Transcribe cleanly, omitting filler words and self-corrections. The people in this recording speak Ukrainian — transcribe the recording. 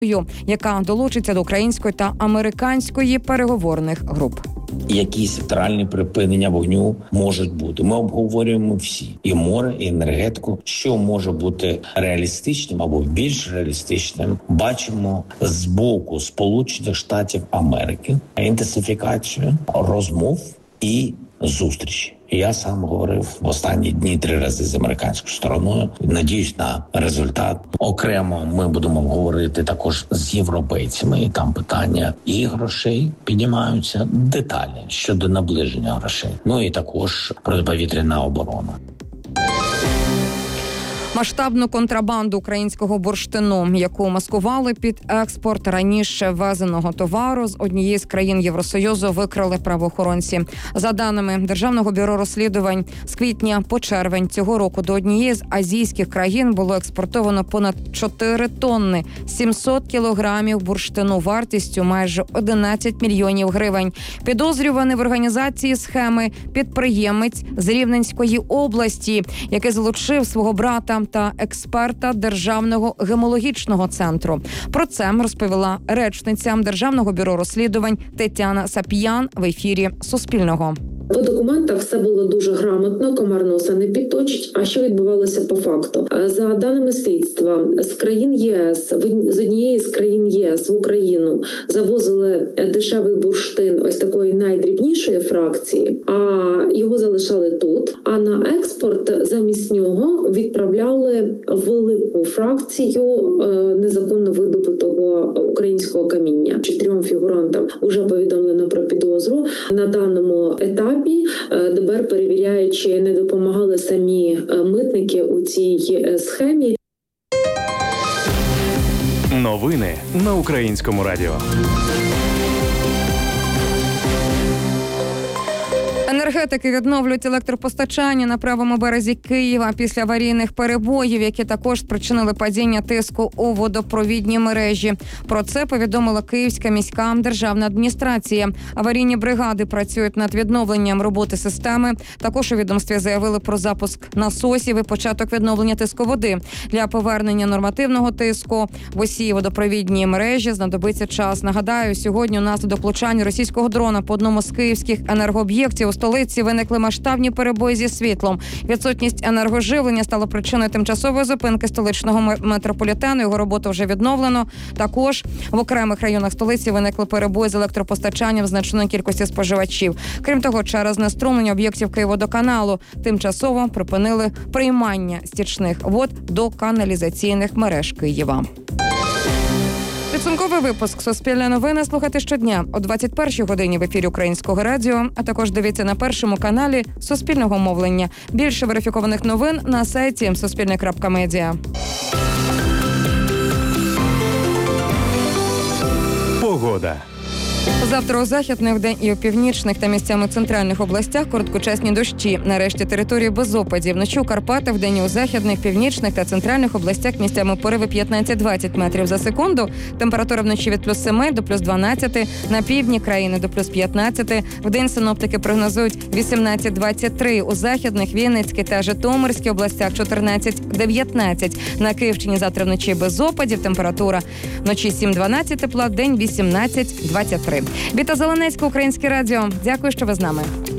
яка долучиться до української та американської переговорних груп. Якісь секторальні припинення вогню можуть бути. Ми обговорюємо всі – і море, і енергетику. Що може бути реалістичним або більш реалістичним, бачимо з боку Сполучених Штатів Америки інтенсифікацію розмов і зустрічі. Я сам говорив в останні дні 3 рази з американською стороною. Надіюсь на результат. Окремо ми будемо говорити також з європейцями. І там питання і грошей піднімаються, деталі щодо наближення грошей. Ну і також протиповітряна оборона. Масштабну контрабанду українського бурштину, яку маскували під експорт раніше ввезеного товару з однієї з країн Євросоюзу, викрили правоохоронці. За даними Державного бюро розслідувань, з квітня по червень цього року до однієї з азійських країн було експортовано понад 4 тонни 700 кілограмів бурштину вартістю майже 11 мільйонів гривень. Підозрюваний в організації схеми підприємець з Рівненської області, який залучив свого брата та експерта Державного гемологічного центру. Про це розповіла речниця Державного бюро розслідувань Тетяна Сап'ян в ефірі Суспільного. По документах все було дуже грамотно, комар носа не підточить. А що відбувалося по факту? За даними слідства, з країн ЄС, з однієї з країн ЄС в Україну завозили дешевий бурштин ось такої найдрібнішої фракції, а його залишали тут. А на експорт замість нього відправляли велику фракцію незаконно видобутого українського каміння. 4 фігурантам вже повідомлено про підозру. На даному етапі ДБР перевіряє, чи не допомагали самі митники у цій схемі. Новини на Українському радіо. Енергетики відновлюють електропостачання на правому березі Києва після аварійних перебоїв, які також спричинили падіння тиску у водопровідній мережі. Про це повідомила Київська міська державна адміністрація. Аварійні бригади працюють над відновленням роботи системи. Також у відомстві заявили про запуск насосів і початок відновлення тиску води. Для повернення нормативного тиску в усій водопровідній мережі знадобиться час. Нагадаю, сьогодні внаслідок влучання російського дрона по одному з київських енергооб'єктів у столиці виникли масштабні перебої зі світлом. Відсутність енергоживлення стала причиною тимчасової зупинки столичного метрополітену. Його роботу вже відновлено. Також в окремих районах столиці виникли перебої з електропостачанням значної кількості споживачів. Крім того, через знеструмлення об'єктів Київводоканалу тимчасово припинили приймання стічних вод до каналізаційних мереж Києва. Підсумковий випуск «Суспільне новини» слухайте щодня о 21-й годині в ефірі Українського радіо, а також дивіться на першому каналі Суспільного мовлення. Більше верифікованих новин на сайті suspilne.media. Погода. Завтра у західних, вдень і у північних та місцями центральних областях короткочасні дощі. Нарешті території без опадів. Вночі у Карпатах, вдень і у західних, північних та центральних областях місцями пориви 15-20 метрів за секунду. Температура вночі від плюс 7 до плюс 12. На півдні країни до плюс 15. Вдень синоптики прогнозують 18-23. У західних, Вінницькій та Житомирській областях 14-19. На Київщині завтра вночі без опадів. Температура вночі 7-12 тепла, вдень 18-23. Віта Зеленецька, Українське радіо. Дякую, що ви з нами.